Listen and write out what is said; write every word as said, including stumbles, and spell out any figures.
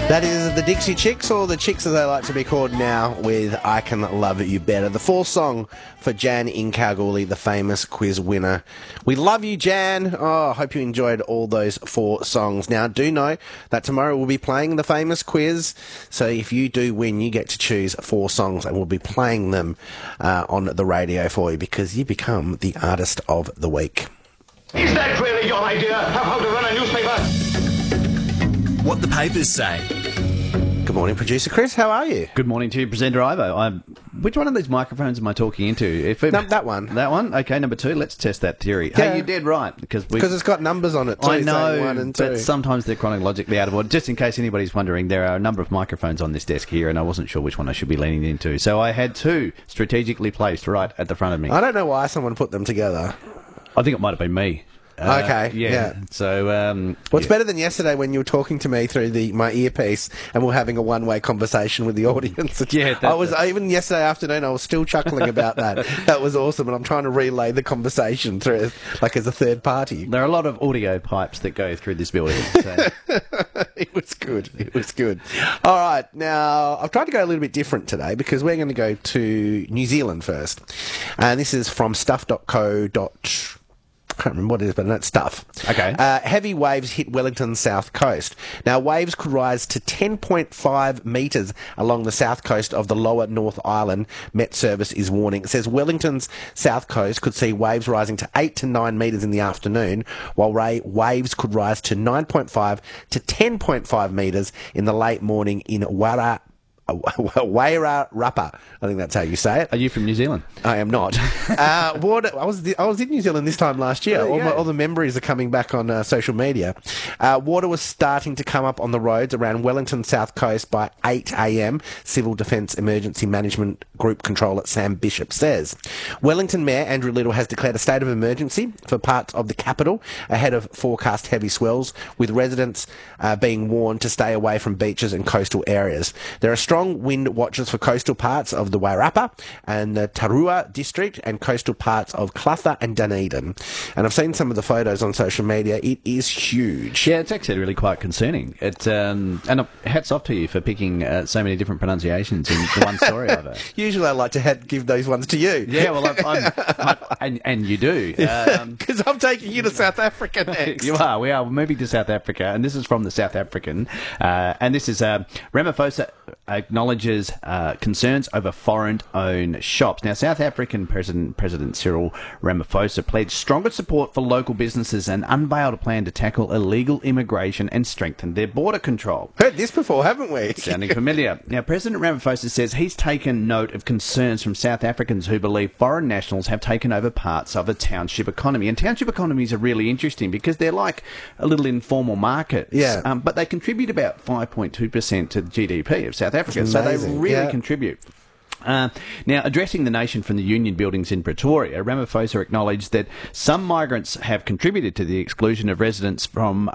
That is the Dixie Chicks, or the Chicks as they like to be called now, with I Can Love You Better. The fourth song for Jan in Kalgoorlie, the famous quiz winner. We love you, Jan. Oh, I hope you enjoyed all those four songs. Now, do know that tomorrow we'll be playing the famous quiz. So if you do win, you get to choose four songs and we'll be playing them uh, on the radio for you, because you become the artist of the week. Is that really your idea of how to run a newspaper? What the papers say. Good morning, producer Chris. How are you? Good morning to you, presenter Ivo. I'm, which one of these microphones am I talking into? If it, No, that one. That one? Okay, number two. Let's test that theory. Yeah. Hey, you did right. Because we, Because it's got numbers on it too. I know, saying one and two. but sometimes they're chronologically out of order. Just in case anybody's wondering, there are a number of microphones on this desk here, and I wasn't sure which one I should be leaning into. So I had two strategically placed right at the front of me. I don't know why someone put them together. I think it might have been me. Uh, Okay, Yeah. yeah. So, um... What's yeah. better than yesterday when you were talking to me through the my earpiece and we we're having a one-way conversation with the audience? Yeah, that- I was even yesterday afternoon. I was still chuckling about that. That was awesome, and I'm trying to relay the conversation through, like as a third party. There are a lot of audio pipes that go through this building. So. It was good. It was good. All right, now I've tried to go a little bit different today because we're going to go to New Zealand first, and this is from stuff dot co. I can't remember what it is, but that's stuff. Okay. Uh, heavy waves hit Wellington's south coast. Now, waves could rise to ten point five metres along the south coast of the lower North Island, Met Service is warning. It says Wellington's south coast could see waves rising to eight to nine metres in the afternoon, while ra- waves could rise to nine point five to ten point five metres in the late morning in Wara. Wairarapa. I think that's how you say it. Are you from New Zealand? I am not. uh, water, I was I was in New Zealand this time last year. There you All, my, go. all the memories are coming back on uh, social media. Uh, water was starting to come up on the roads around Wellington South Coast by eight a.m. Civil Defence Emergency Management Group controller Sam Bishop says. Wellington Mayor Andrew Little has declared a state of emergency for parts of the capital ahead of forecast heavy swells, with residents uh, being warned to stay away from beaches and coastal areas. There are strong wind watches for coastal parts of the Wairarapa and the Tarua district and coastal parts of Clutha and Dunedin. And I've seen some of the photos on social media. It is huge. Yeah, it's actually really quite concerning. It um, and uh, hats off to you for picking uh, so many different pronunciations in the one story of it. Usually I like to head, give those ones to you. Yeah, well, I'm, I'm, I, and, and you do. Um, Because I'm taking you to South Africa next. You are. We are. We're moving to South Africa, and this is from the South African. Uh, and this is uh, Ramaphosa acknowledges uh, concerns over foreign-owned shops. Now, South African President President Cyril Ramaphosa pledged stronger support for local businesses and unveiled a plan to tackle illegal immigration and strengthen their border control. Heard this before, haven't we? Sounding familiar. Now, President Ramaphosa says he's taken note of concerns from South Africans who believe foreign nationals have taken over parts of the township economy. And township economies are really interesting because they're like a little informal market. Yeah. Um, but they contribute about five point two percent to the G D P of South Africa. So they amazing, really yeah. contribute. Uh, now, addressing the nation from the Union Buildings in Pretoria, Ramaphosa acknowledged that some migrants have contributed to the exclusion of residents from